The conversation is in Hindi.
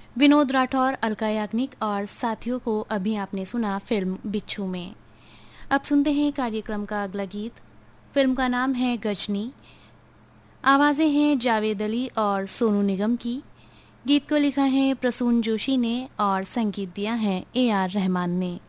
विनोद राठौर, अलका याग्निक और साथियों को अभी आपने सुना फिल्म बिच्छू में। अब सुनते हैं कार्यक्रम का अगला गीत। फिल्म का नाम है गजनी। आवाज़ें हैं जावेद अली और सोनू निगम की। गीत को लिखा है प्रसून जोशी ने और संगीत दिया है AR रहमान ने।